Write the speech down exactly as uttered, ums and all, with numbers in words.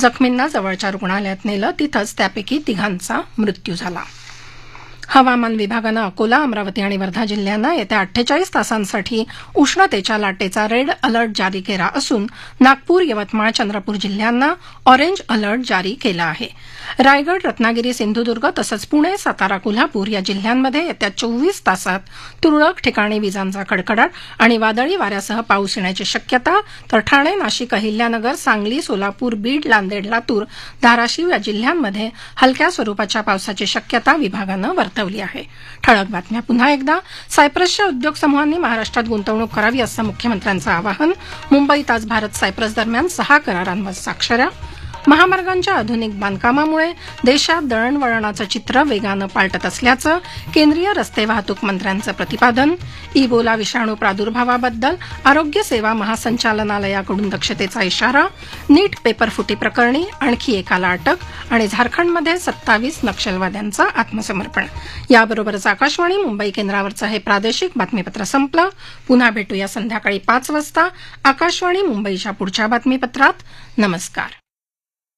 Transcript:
जखमींना जवळच्या रुग्णालयात नेलं, तिथंच त्यापैकी तिघांचा मृत्यू झाला. हवामान विभागानं अकोला, अमरावती आणि वर्धा जिल्ह्यांना येत्या अठ्ठेचाळीस तासांसाठी उष्णतेच्या लाटेचा रेड अलर्ट जारी केला असून नागपूर, यवतमाळ, चंद्रपूर जिल्ह्यांना ऑरेंज अलर्ट जारी केला आहे. रायगड, रत्नागिरी, सिंधुदुर्ग तसंच पुणे, सातारा, कोल्हापूर या जिल्ह्यांमध्ये येत्या चोवीस तासात तुरळक ठिकाणी विजांचा कडकडाट आणि वादळी वाऱ्यासह पाऊस येण्याची शक्यता, तर ठाणे, नाशिक, अहिल्यानगर, सांगली, सोलापूर, बीड, नांदेड, लातूर, धाराशिव या जिल्ह्यांमध्ये हलक्या स्वरूपाच्या पावसाची शक्यता विभागानं वर्तवली आहे. ठळक बातम्या पुन्हा एकदा. सायप्रसच्या उद्योग समूहांनी महाराष्ट्रात गुंतवणूक करावी असं मुख्यमंत्र्यांचं आवाहन. मुंबईत आज भारत सायप्रस दरम्यान सहा करारांवर स्वाक्षऱ्या. महामार्गांच्या आधुनिक बांधकामामुळे देशात दळणवळणाचं चित्र वेगानं पालटत असल्याचं केंद्रीय रस्ते वाहतूक मंत्र्यांचं प्रतिपादन. इबोला विषाणू प्रादुर्भावाबद्दल आरोग्य सेवा महासंचालनालयाकडून दक्षतेचा इशारा. नीट पेपरफुटी प्रकरणी आणखी एकाला अटक आणि झारखंडमध्ये सत्तावीस नक्षलवाद्यांचं आत्मसमर्पण. याबरोबरच आकाशवाणी मुंबई केंद्रावरचं हे प्रादेशिक बातमीपत्र संपलं. पुन्हा भेटूया संध्याकाळी पाच वाजता आकाशवाणी मुंबईच्या पुढच्या बातमीपत्रात. नमस्कार.